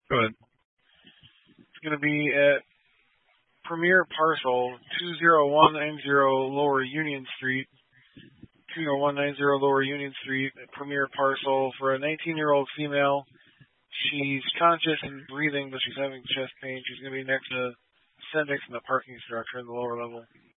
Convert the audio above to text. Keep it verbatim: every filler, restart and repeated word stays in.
Go ahead. It's going to be at Premier Parcel, two zero one nine zero Lower Union Street, two zero one nine zero Lower Union Street, Premier Parcel, for a nineteen-year-old female. She's conscious and breathing, but she's having chest pain. She's going to be next to Sendix in the parking structure in the lower level.